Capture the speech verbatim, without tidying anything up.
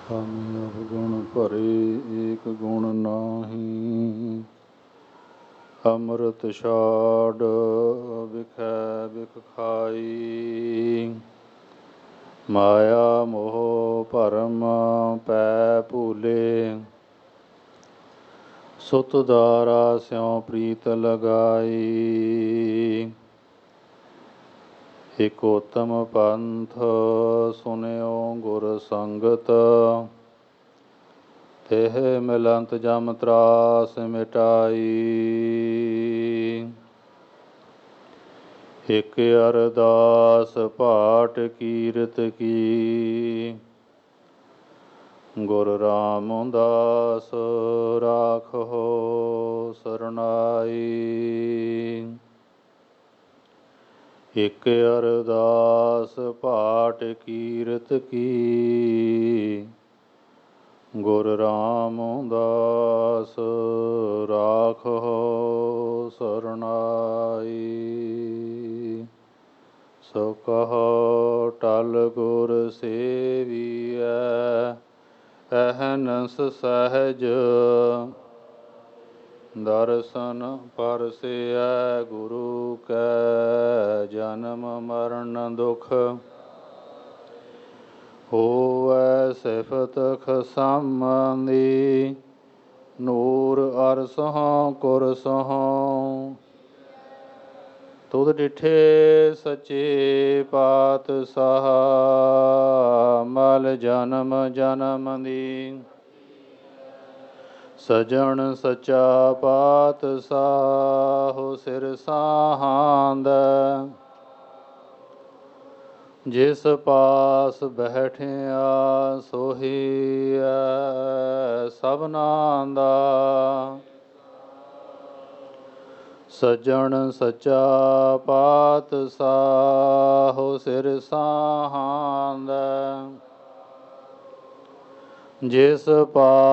ਹਮ ਅਵਗੁਣ ਭਰੇ ਏਕ ਗੁਣ ਨਾਹੀ। ਅੰਮ੍ਰਿਤ ਛਾੜ ਵਿਖੈ ਵਿਖ ਖਾਈ। ਮਾਇਆ ਮੋਹ ਭਰਮ ਪੈ ਭੂਲੇ। ਸੁਤ ਦਾਰਾ ਸਿਉ ਪ੍ਰੀਤ ਲਗਾਈ। ਇਕ ਉਤਮ ਪੰਥ ਸੁਨਿਓ ਗੁਰ ਸੰਗਤ। ਤਿਹ ਮਿਲੰਤ ਜਮ ਤਰਾਸ ਮਿਟਾਈ। ਇਕ ਅਰਦਾਸ ਪਾਠ ਕੀਰਤ ਕੀ। ਗੁਰ ਰਾਮਦਾਸ ਰਾਖੋ ਸਰਨਾਈ। ਇਕ ਅਰਦਾਸ ਪਾਠ ਕੀਰਤ ਕੀ। ਗੁਰ ਰਾਮਦਾਸ ਰਾਖੋ ਸਰਨਾਈ। ਸੋ ਕਹੋ ਟਲ ਗੁਰ ਸੇਵੀਐ। ਅਹਨਸ ਸਹਿਜ ਦਰਸ਼ਨ ਪਰਸੈ। ਗੁਰੂ ਕੈ ਜਨਮ ਮਰਨ ਦੁਖ। ਹੋਵੈ ਸਿਫਤ ਖਸਮੀ। ਨੂਰ ਅਰਸਹੁ ਕੁਰਸਹੁ। ਤੁਧ ਡਿਠੇ ਸੱਚੇ ਪਾਤਸ਼ਾਹ। ਮਲ ਜਨਮ ਜਨਮ ਦੀ। ਸਜਣ ਸੱਚਾ ਪਾਤਸ਼ਾਹ ਸਿਰ ਸਾਹਾੰਦ। ਜਿਸ ਪਾਸ ਬੈਠਿਆ ਸੋਹੀਐ ਸਭਨਾ ਦਾ। ਸੱਜਣ ਸੱਚਾ ਪਾਤਸ਼ਾਹ ਸਿਰ ਸਾਹਾੰਦ। ਜਿਸ ਪਾ